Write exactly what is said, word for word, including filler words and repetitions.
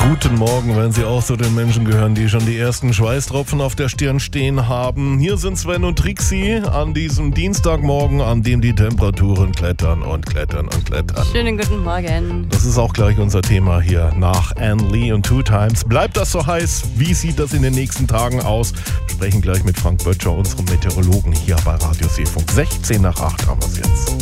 Guten Morgen, wenn Sie auch zu den Menschen gehören, die schon die ersten Schweißtropfen auf der Stirn stehen haben. Hier sind Sven und Trixie an diesem Dienstagmorgen, an dem die Temperaturen klettern und klettern und klettern. Schönen guten Morgen. Das ist auch gleich unser Thema hier nach Anne Lee und Two Times. Bleibt das so heiß? Wie sieht das in den nächsten Tagen aus? Wir sprechen gleich mit Frank Böttcher, unserem Meteorologen hier bei Radio Seefunk. sechzehn nach acht haben wir es jetzt.